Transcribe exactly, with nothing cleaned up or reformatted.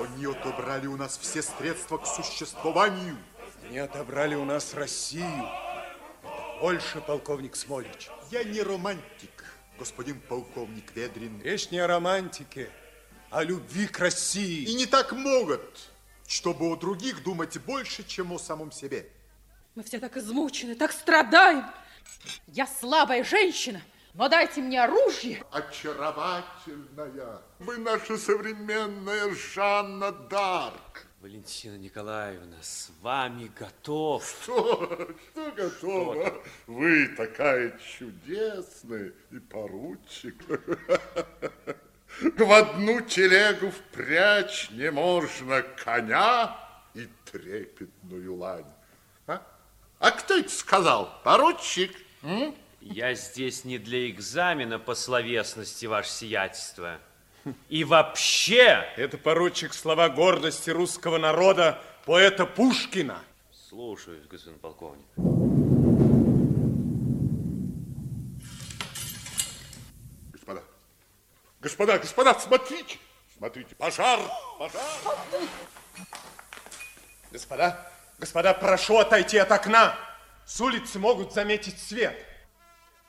Они отобрали у нас все средства к существованию. Они отобрали у нас Россию. Это больше, полковник Смолич. Я не романтик, господин полковник Ведрин. Речь не о романтике, а о любви к России. И не так могут, чтобы о других думать больше, чем о самом себе. Мы все так измучены, так страдаем. Я слабая женщина, но дайте мне оружие. Очаровательная. Вы наша современная Жанна д'Арк. Валентина Николаевна, с вами готов. Что? Что готово? Что? Вы такая чудесная и поручик. В одну телегу впрячь не можно коня и трепетную лань. А, а кто это сказал? Поручик? М? Я здесь не для экзамена по словесности, ваше сиятельство. И вообще... Это, поручик, слова гордости русского народа, поэта Пушкина. Слушаюсь, господин полковник. Господа, господа, господа, смотрите, смотрите, пожар, пожар. Господа, господа, прошу отойти от окна. С улицы могут заметить свет.